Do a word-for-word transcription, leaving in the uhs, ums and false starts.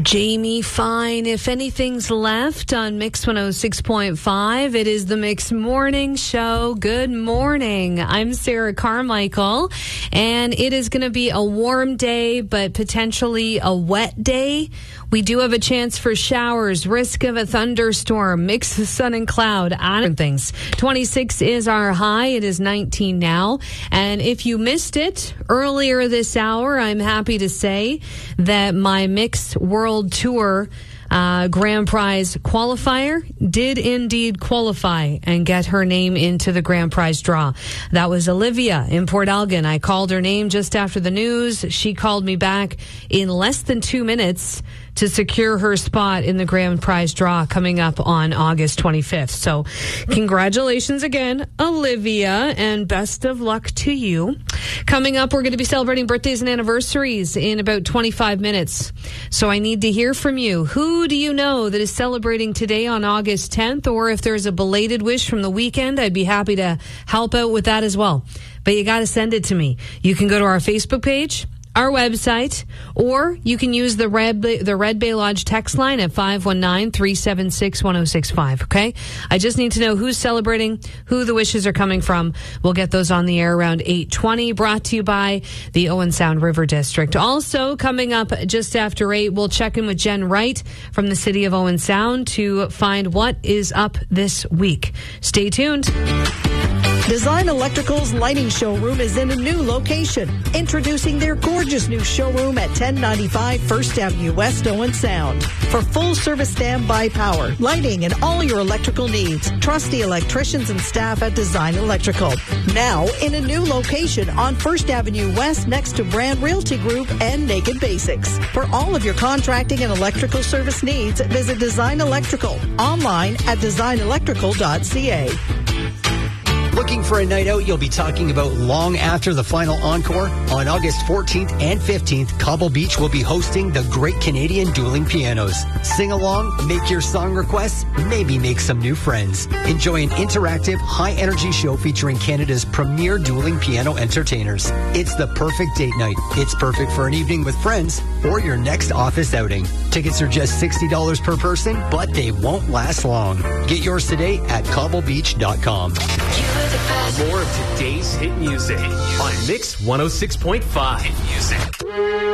Jamie Fine, if anything's left on Mix one oh six point five, it is the Mix Morning Show. Good morning. I'm Sarah Carmichael, and it is going to be a warm day, but potentially a wet day. We do have a chance for showers, risk of a thunderstorm, mix of sun and cloud, on things. twenty-six is our high. It is nineteen now. And if you missed it earlier this hour, I'm happy to say that my Mix World Tour Uh, Grand Prize qualifier did indeed qualify and get her name into the Grand Prize draw. That was Olivia in Port Elgin. I called her name just after the news. She called me back in less than two minutes to secure her spot in the Grand Prize draw coming up on August twenty-fifth. So congratulations again, Olivia, and best of luck to you. Coming up, we're going to be celebrating birthdays and anniversaries in about twenty-five minutes. So I need to hear from you. Who do you know that is celebrating today on August tenth? Or if there's a belated wish from the weekend, I'd be happy to help out with that as well. But you got to send it to me. You can go to our Facebook page, our website, or you can use the Red Bay, the Red Bay Lodge text line at five one nine, three seven six, one oh six five, okay? I just need to know who's celebrating, who the wishes are coming from. We'll get those on the air around eight twenty, brought to you by the Owen Sound River District. Also, coming up just after eight, we'll check in with Jen Wright from the City of Owen Sound to find what is up this week. Stay tuned. Design Electrical's lighting showroom is in a new location. Introducing their gorgeous new showroom at ten ninety-five First Avenue West, Owen Sound. For full service standby power, lighting, and all your electrical needs, trust the electricians and staff at Design Electrical. Now in a new location on First Avenue West next to Brand Realty Group and Naked Basics. For all of your contracting and electrical service needs, visit Design Electrical online at design electrical dot c a. Looking for a night out you'll be talking about long after the final encore? On August fourteenth and fifteenth, Cobble Beach will be hosting the Great Canadian Dueling Pianos. Sing along, make your song requests, maybe make some new friends. Enjoy an interactive, high-energy show featuring Canada's premier dueling piano entertainers. It's the perfect date night. It's perfect for an evening with friends or your next office outing. Tickets are just sixty dollars per person, but they won't last long. Get yours today at cobble beach dot com. More of today's hit music on Mix one oh six point five Music.